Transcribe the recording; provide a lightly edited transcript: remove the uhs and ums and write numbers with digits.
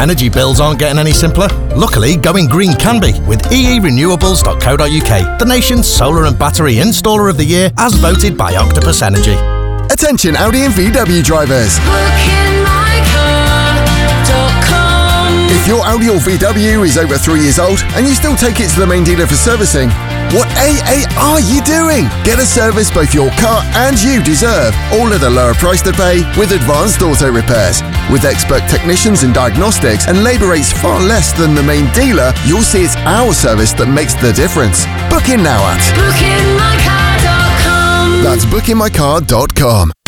Energy bills aren't getting any simpler. Luckily, going green can be with eerenewables.co.uk, the nation's solar and battery installer of the year as voted by Octopus Energy. Attention Audi and VW drivers. If your Audi or VW is over 3 years old and you still take it to the main dealer for servicing, what AA are you doing? Get a service both your car and you deserve, all at a lower price to pay with Advanced Auto Repairs. With expert technicians and diagnostics and labour rates far less than the main dealer, you'll see it's our service that makes the difference. Book in now at bookingmycar.com. That's bookingmycar.com.